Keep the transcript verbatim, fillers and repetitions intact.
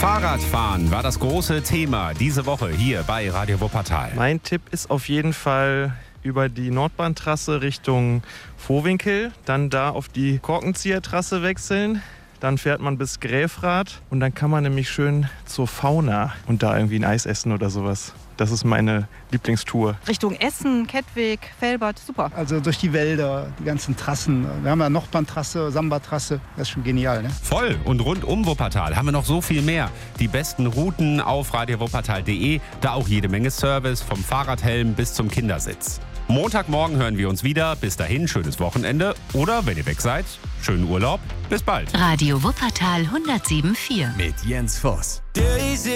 Fahrradfahren war das große Thema diese Woche hier bei Radio Wuppertal. Mein Tipp ist auf jeden Fall über die Nordbahntrasse Richtung Vohwinkel, dann da auf die Korkenziehertrasse wechseln. Dann fährt man bis Gräfrath und dann kann man nämlich schön zur Fauna und da irgendwie ein Eis essen oder sowas. Das ist meine Lieblingstour. Richtung Essen, Kettwig, Velbert, super. Also durch die Wälder, die ganzen Trassen. Wir haben ja Nordbahntrasse, Samba-Trasse, das ist schon genial, ne? Voll und rund um Wuppertal haben wir noch so viel mehr. Die besten Routen auf radio wuppertal punkt de, da auch jede Menge Service, vom Fahrradhelm bis zum Kindersitz. Montagmorgen hören wir uns wieder. Bis dahin, schönes Wochenende. Oder, wenn ihr weg seid, schönen Urlaub. Bis bald. Radio Wuppertal hundertsieben Komma vier mit Jens Voss.